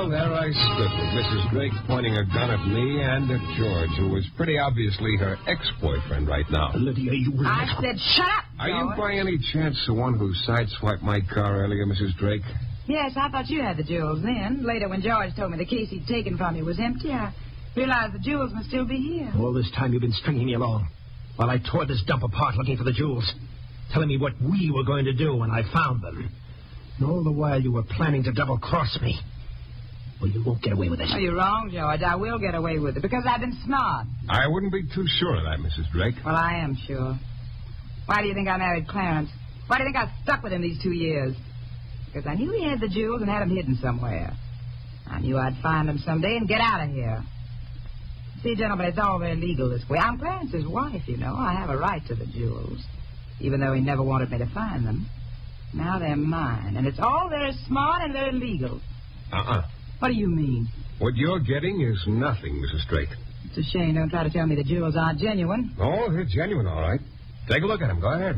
Well, there I stood with Mrs. Drake pointing a gun at me and at George, who was pretty obviously her ex-boyfriend right now. Lydia, you... I said shut up, Are you George. by any chance the one who sideswiped my car earlier, Mrs. Drake? Yes, I thought you had the jewels then. Later, when George told me the case he'd taken from you was empty, I realized the jewels must still be here. All this time you've been stringing me along while I tore this dump apart looking for the jewels, telling me what we were going to do when I found them. And all the while you were planning to double-cross me. Well, you won't get away with it. Oh, you're wrong, George. I will get away with it because I've been smart. I wouldn't be too sure of that, Mrs. Drake. Well, I am sure. Why do you think I married Clarence? Why do you think I stuck with him these 2 years? Because I knew he had the jewels and had them hidden somewhere. I knew I'd find them someday and get out of here. See, gentlemen, it's all very legal this way. I'm Clarence's wife, you know. I have a right to the jewels, even though he never wanted me to find them. Now they're mine, and it's all very smart and very legal. What do you mean? What you're getting is nothing, Mrs. Drake. It's a shame. Don't try to tell me the jewels aren't genuine. Oh, they're genuine, all right. Take a look at them. Go ahead.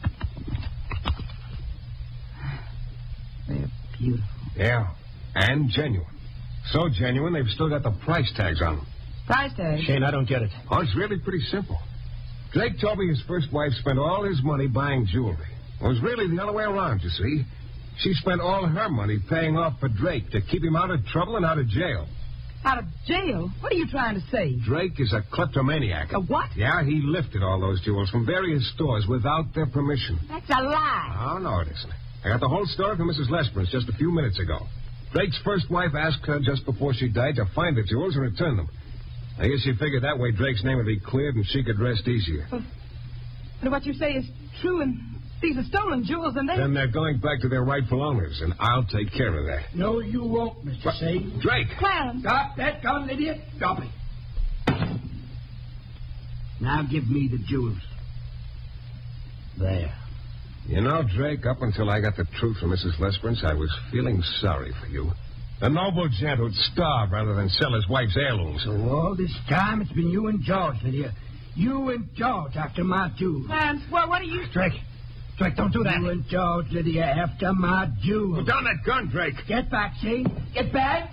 They're beautiful. Yeah, and genuine. So genuine, they've still got the price tags on them. Price tag? Shane, I don't get it. Oh, it's really pretty simple. Drake told me his first wife spent all his money buying jewelry. It was really the other way around, you see. She spent all her money paying off for Drake to keep him out of trouble and out of jail. Out of jail? What are you trying to say? Drake is a kleptomaniac. A what? Yeah, he lifted all those jewels from various stores without their permission. That's a lie. Oh, no, it isn't. I got the whole story from Mrs. Lesperance just a few minutes ago. Drake's first wife asked her just before she died to find the jewels and return them. I guess she figured that way Drake's name would be cleared and she could rest easier. But what you say is true, and these are stolen jewels, and Then they're going back to their rightful owners, and I'll take care of that. No, you won't, Mr. Shane. Drake! Clarence! Stop that gun, idiot. Stop it. Now give me the jewels. There. You know, Drake, up until I got the truth from Mrs. Lesperance, I was feeling sorry for you. The noble gent who'd starve rather than sell his wife's heirlooms. So all this time it's been you and George, Lydia. You and George after my jewels. Clarence, well, what are you... Drake, don't do that. You and George, Lydia, after my jewels. Put down that gun, Drake. Get back, Shane. Get back.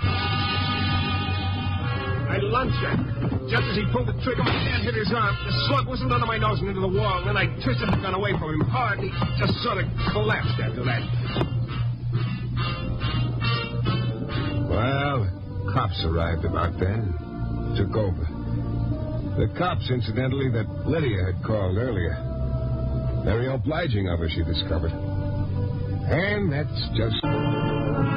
I lunged at him. Just as he pulled the trigger, my hand hit his arm. The slug whistled under my nose and into the wall. And then I twisted the gun away from him hard, and he just sort of collapsed after that. Well, the cops arrived about then. Took over. The cops, incidentally, that Lydia had called earlier. Very obliging of her, she discovered. And that's just...